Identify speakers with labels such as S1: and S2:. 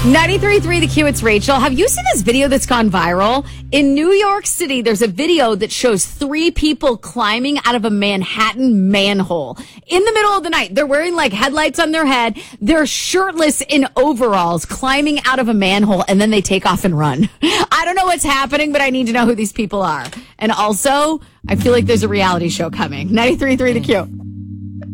S1: 93.3 The Q, it's Rachel. Have you seen this video that's gone viral? In New York City, there's a video that shows 3 people climbing out of a Manhattan manhole in the middle of the night. They're wearing like headlights on their head. They're shirtless in overalls climbing out of a manhole, and then they take off and run. I don't know what's happening, but I need to know who these people are. And also, I feel like there's a reality show coming. 93.3 The Q.